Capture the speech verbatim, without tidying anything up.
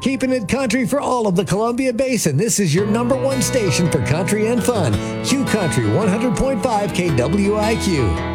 Keeping it country for all of the Columbia Basin. This is your number one station for country and fun. Q Country one hundred point five K W I Q.